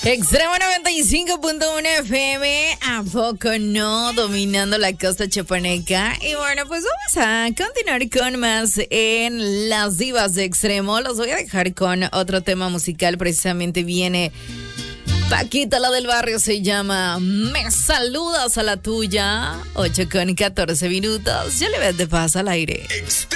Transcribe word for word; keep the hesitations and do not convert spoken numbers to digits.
Extremo noventa y cinco punto uno F M, ¿a poco no? Dominando la costa chapaneca. Y bueno, pues vamos a continuar con más en Las Divas de Extremo. Los voy a dejar con otro tema musical. Precisamente viene Paquita, la del barrio, se llama Me Saludas a la Tuya. ocho con catorce minutos. Ya le ves de paz al aire.